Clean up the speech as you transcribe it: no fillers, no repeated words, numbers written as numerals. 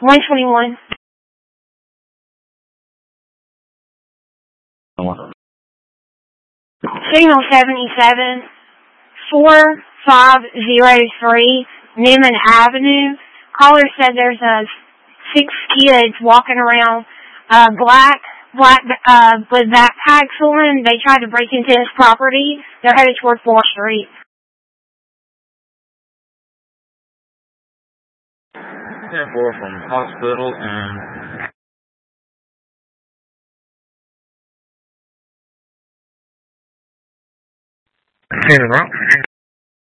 121. Signal 77, 4503, Newman Avenue. Caller said there's 6 kids walking around, black with backpacks on. They tried to break into his property. They're headed toward 4th Street. 10-4 from hospital and Hey,